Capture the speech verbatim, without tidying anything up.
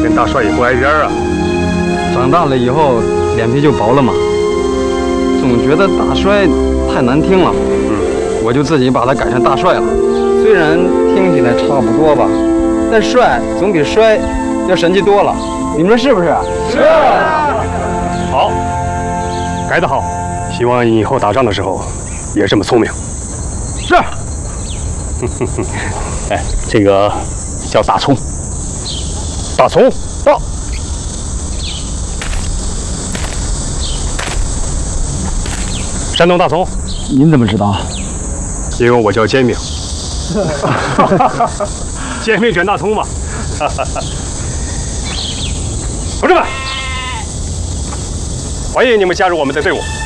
跟大帅也不挨边啊。 长大了以后脸皮就薄了嘛，总觉得大帅太难听了。嗯，我就自己把他改成大帅了。虽然听起来差不多吧，但帅总比衰要神气多了。你们说是不是？ 是。好，改得好，希望以后打仗的时候也这么聪明。 是。 哎，这个叫大葱。 大葱到。山东大葱。 您怎么知道？ 因为我叫煎饼。煎饼卷大葱嘛。同志们，欢迎你们加入我们的队伍。